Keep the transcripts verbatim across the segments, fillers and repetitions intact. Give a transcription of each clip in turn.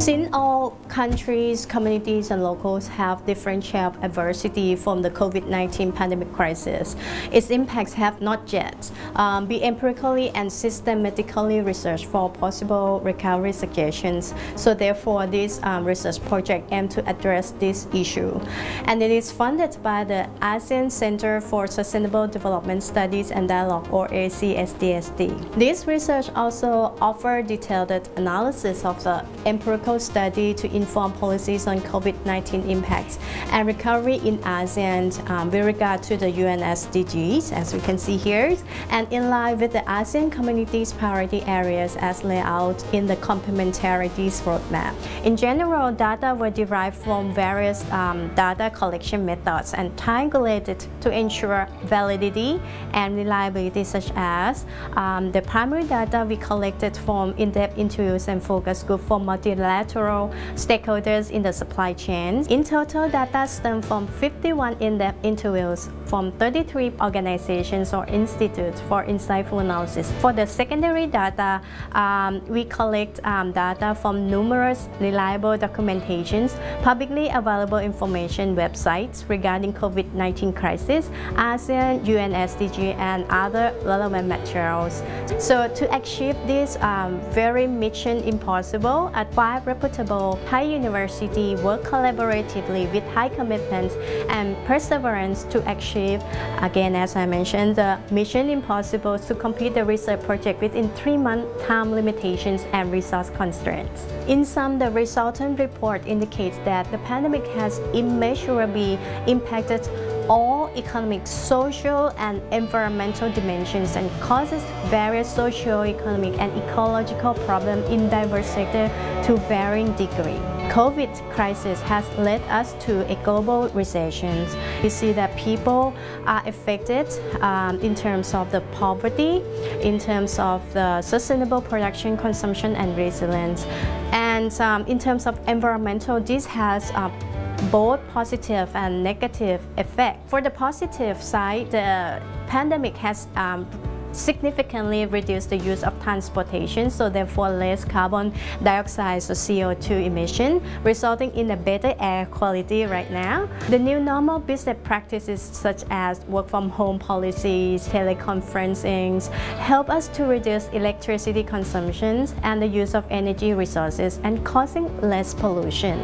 Since all countries, communities, and locals have different share of adversity from the COVID nineteen pandemic crisis, its impacts have not yet um, been empirically and systematically researched for possible recovery suggestions. So therefore, this um, research project aims to address this issue. And it is funded by the ASEAN Center for Sustainable Development Studies and Dialogue, or A C S D S D. This research also offers detailed analysis of the empirical study to inform policies on COVID nineteen impacts and recovery in ASEAN um, with regard to the U N S D Gs, as we can see here, and in line with the ASEAN community's priority areas as laid out in the complementarities roadmap. In general, data were derived from various um, data collection methods and triangulated to ensure validity and reliability, such as um, the primary data we collected from in-depth interviews and focus group for multilateral stakeholders in the supply chain. In total, data stem from fifty-one in-depth interviews from thirty-three organizations or institutes for insightful analysis. For the secondary data, um, we collect um, data from numerous reliable documentations, publicly available information websites regarding COVID nineteen crisis, ASEAN, U N S D G, and other relevant materials. So to achieve this um, very mission impossible, at five reputable high university work collaboratively with high commitment and perseverance to achieve, again as I mentioned, the mission impossible to complete the research project within three month time limitations and resource constraints. In sum, the resultant report indicates that the pandemic has immeasurably impacted all economic, social, and environmental dimensions and causes various socio-economic and ecological problems in diverse sectors to varying degree. COVID crisis has led us to a global recession. We see that people are affected um, in terms of the poverty, in terms of the sustainable production, consumption, and resilience. And um, in terms of environmental, this has uh, both positive and negative effect. For the positive side, the pandemic has um, significantly reduced the use of transportation, so therefore less carbon dioxide or C O two emission, resulting in a better air quality right now. The new normal business practices such as work from home policies, teleconferencing, help us to reduce electricity consumption and the use of energy resources and causing less pollution.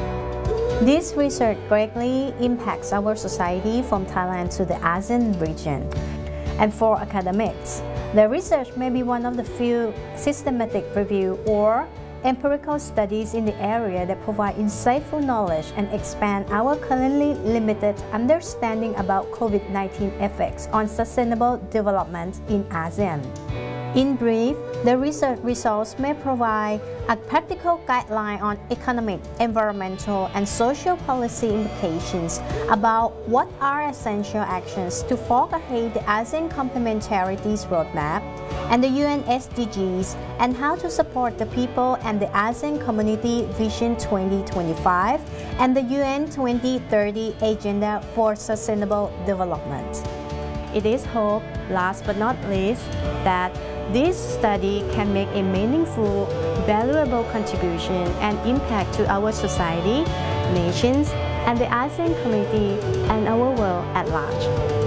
This research greatly impacts our society from Thailand to the ASEAN region. And for academics, the research may be one of the few systematic review or empirical studies in the area that provide insightful knowledge and expand our currently limited understanding about COVID nineteen effects on sustainable development in ASEAN. In brief, the research results may provide a practical guideline on economic, environmental, and social policy implications about what are essential actions to forge ahead the ASEAN Complementarities Roadmap and the U N S D Gs, and how to support the people and the ASEAN Community Vision twenty twenty-five and the U N twenty thirty Agenda for Sustainable Development. It is hoped, last but not least, that this study can make a meaningful, valuable contribution and impact to our society, nations, and the ASEAN community and our world at large.